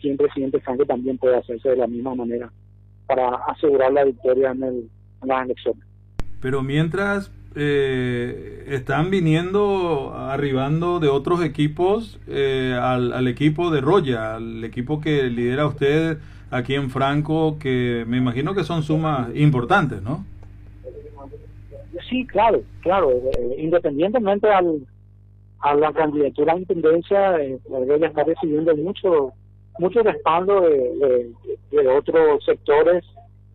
quien presidente Franco también puede hacerse de la misma manera para asegurar la victoria en las elecciones. Pero mientras están arribando de otros equipos al equipo de Roya, al equipo que lidera usted aquí en Franco, que me imagino que son sumas importantes, ¿no? Sí, claro. Independientemente a la candidatura a intendencia, ella está recibiendo mucho respaldo de otros sectores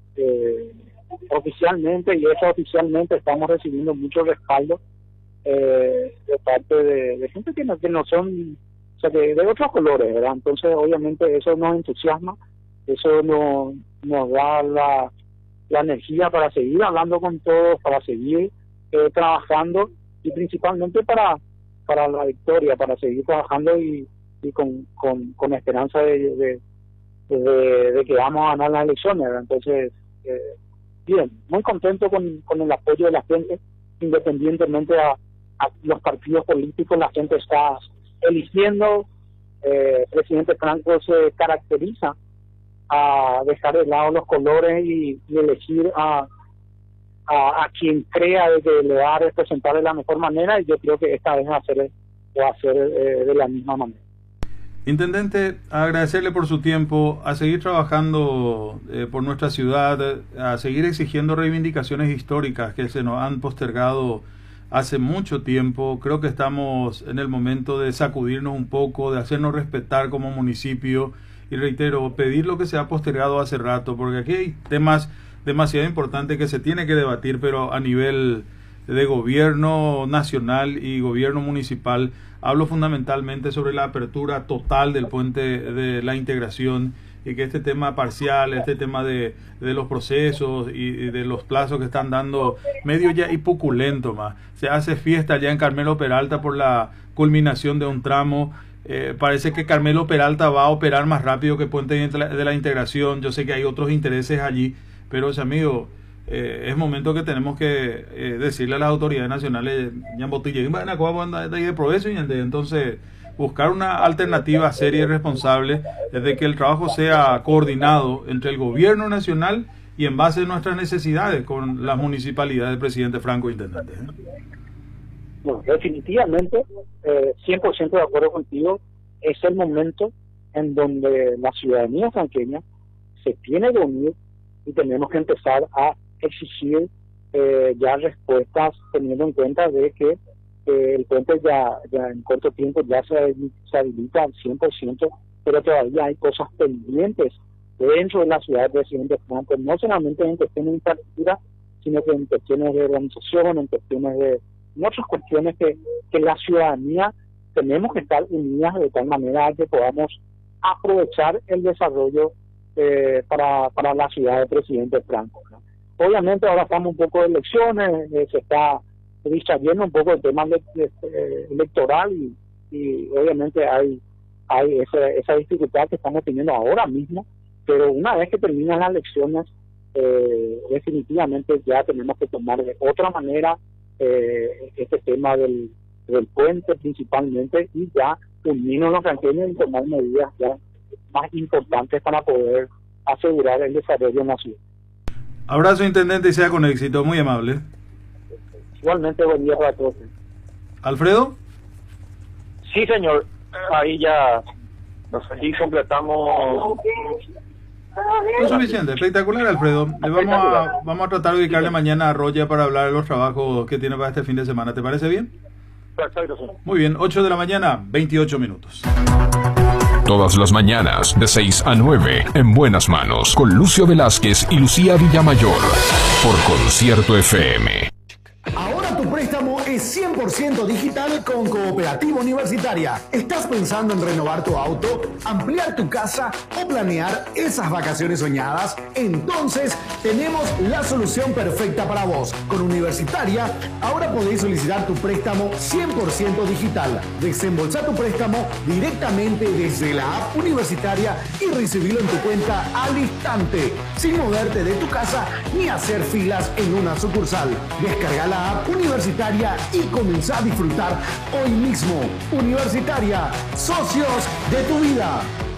oficialmente, y eso oficialmente estamos recibiendo mucho respaldo de parte de gente que no son, o sea, de otros colores, ¿verdad? Entonces, obviamente, eso nos entusiasma, eso nos da la energía para seguir hablando con todos, para seguir trabajando, y principalmente para la victoria, para seguir trabajando y con esperanza de que vamos a ganar las elecciones, ¿verdad? Entonces, bien, muy contento con el apoyo de la gente, independientemente a los partidos políticos. La gente está eligiendo. Presidente Franco se caracteriza a dejar de lado los colores y elegir a quien crea de que le va a representar de la mejor manera, y yo creo que esta vez va a ser de la misma manera. Intendente, agradecerle por su tiempo, a seguir trabajando por nuestra ciudad, a seguir exigiendo reivindicaciones históricas que se nos han postergado hace mucho tiempo. Creo que estamos en el momento de sacudirnos un poco, de hacernos respetar como municipio, y reitero, pedir lo que se ha postergado hace rato, porque aquí hay temas demasiado importantes que se tiene que debatir, pero a nivel de gobierno nacional y gobierno municipal. Hablo fundamentalmente sobre la apertura total del puente de la integración, y que este tema parcial, este tema de los procesos y de los plazos que están dando medio ya hipoculento más. Se hace fiesta ya en Carmelo Peralta por la culminación de un tramo. Parece que Carmelo Peralta va a operar más rápido que Puente de la Integración. Yo sé que hay otros intereses allí, pero amigo, es momento que tenemos que decirle a las autoridades nacionales, entonces buscar una alternativa seria y responsable, de que el trabajo sea coordinado entre el gobierno nacional y en base a nuestras necesidades con las municipalidades del presidente Franco, intendente. Bueno, definitivamente, 100% de acuerdo contigo. Es el momento en donde la ciudadanía franqueña se tiene que unir, y tenemos que empezar a exigir ya respuestas, teniendo en cuenta de que el puente ya en corto tiempo ya se habilita al 100%, pero todavía hay cosas pendientes dentro de la ciudad del presidente Franco, no solamente en cuestiones de infraestructura, sino que en cuestiones de organización, en otras cuestiones que la ciudadanía tenemos que estar unidas de tal manera que podamos aprovechar el desarrollo para la ciudad del presidente Franco, ¿no? Obviamente ahora estamos un poco de elecciones, se está distrayendo un poco el tema electoral, y obviamente hay esa dificultad que estamos teniendo ahora mismo, pero una vez que terminan las elecciones, definitivamente ya tenemos que tomar de otra manera este tema del puente principalmente, y ya unirnos los franqueños y tomar medidas ya más importantes para poder asegurar el desarrollo en la ciudad. Abrazo, intendente, y sea con éxito. Muy amable. Igualmente, buen día para todos. ¿Alfredo? Sí, señor. Ahí ya aquí completamos. Es suficiente, espectacular, Alfredo. Vamos a tratar de dedicarle mañana a Roya para hablar de los trabajos que tiene para este fin de semana. ¿Te parece bien? Perfecto, señor. Muy bien, 8 de la mañana, 28 minutos. Todas las mañanas, de 6 a 9, en Buenas Manos, con Lucio Velázquez y Lucía Villamayor, por Concierto FM. Ahora tu préstamo es 100% digital con Cooperativa Universitaria. ¿Estás pensando en renovar tu auto, ampliar tu casa o planear esas vacaciones soñadas? Entonces tenemos la solución perfecta para vos. Con Universitaria, ahora podés solicitar tu préstamo 100% digital. Desembolsá tu préstamo directamente desde la app Universitaria y recibirlo en tu cuenta al instante, sin moverte de tu casa ni hacer filas en una sucursal. Descarga la app Universitaria y comenzá a disfrutar hoy mismo. Universitaria, socios de tu vida.